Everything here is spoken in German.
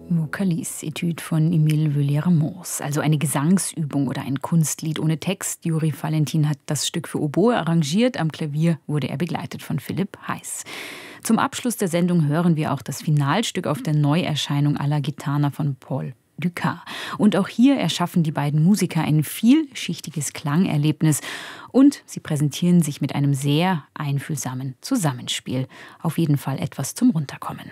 Vocalise, Etüde von Émile Vuillermoz, also eine Gesangsübung oder ein Kunstlied ohne Text. Juri Valentin hat das Stück für Oboe arrangiert. Am Klavier wurde er begleitet von Philipp Heiß. Zum Abschluss der Sendung hören wir auch das Finalstück auf der Neuerscheinung à la Gitana von Paul Dukas. Und auch hier erschaffen die beiden Musiker ein vielschichtiges Klangerlebnis und sie präsentieren sich mit einem sehr einfühlsamen Zusammenspiel. Auf jeden Fall etwas zum Runterkommen.